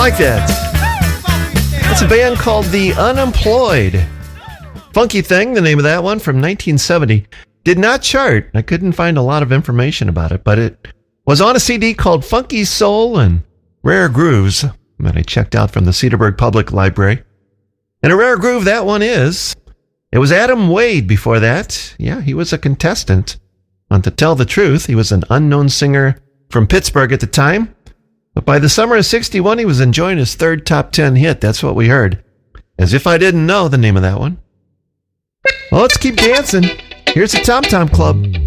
like that. That's a band called The Unemployed. Funky Thing, the name of that one, from 1970. Did not chart. I couldn't find a lot of information about it, but it was on a CD called Funky Soul and Rare Grooves that I checked out from the Cedarburg Public Library. And a rare groove that one is. It was Adam Wade before that. Yeah, he was a contestant. And to tell the truth, he was an unknown singer from Pittsburgh at the time. But by the summer of 61, he was enjoying his third top 10 hit. That's what we heard. As If I Didn't Know, the name of that one. Well, let's keep dancing. Here's the Tom Tom Club.